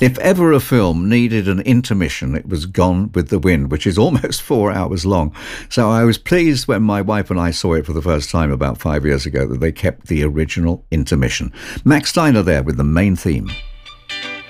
If ever a film needed an intermission, it was Gone with the Wind, which is almost 4 hours long. So I was pleased when my wife and I saw it for the first time about 5 years ago that they kept the original intermission. Max Steiner there with the main theme.